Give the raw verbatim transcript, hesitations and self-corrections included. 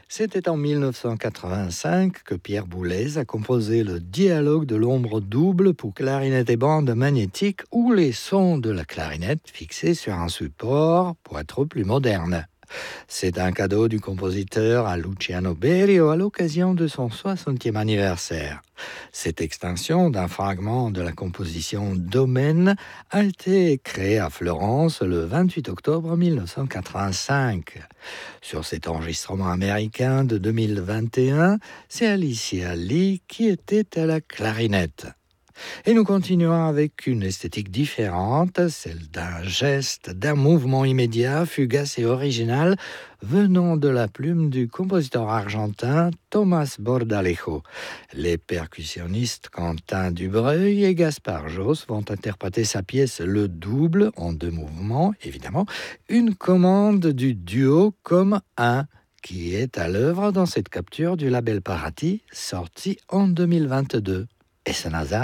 C'était en mille neuf cent quatre-vingt-cinq que Pierre Boulez a composé le dialogue de l'ombre double pour clarinette et bande magnétique où les sons de la clarinette fixés sur un support pour être plus moderne. C'est un cadeau du compositeur à Luciano Berio à l'occasion de son soixantième anniversaire. Cette extension d'un fragment de la composition Domaine a été créée à Florence le vingt-huit octobre mille neuf cent quatre-vingt-cinq. Sur cet enregistrement américain de deux mille vingt et un, c'est Alicia Lee qui était à la clarinette. Et nous continuons avec une esthétique différente, celle d'un geste, d'un mouvement immédiat, fugace et original, venant de la plume du compositeur argentin Tomás Bordalejo. Les percussionnistes Quentin Dubreuil et Gaspard Josse vont interpréter sa pièce Le Double, en deux mouvements, évidemment, une commande du duo comme un, qui est à l'œuvre dans cette capture du label Parati, sortie en deux mille vingt-deux. Est-ce un hasard ?